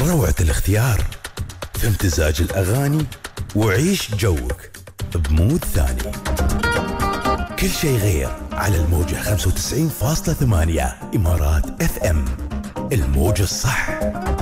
روعة الاختيار في امتزاج الأغاني، وعيش جوك بمود ثاني. كل شيء غير على الموجة 95.8 إمارات FM، الموجة الصح.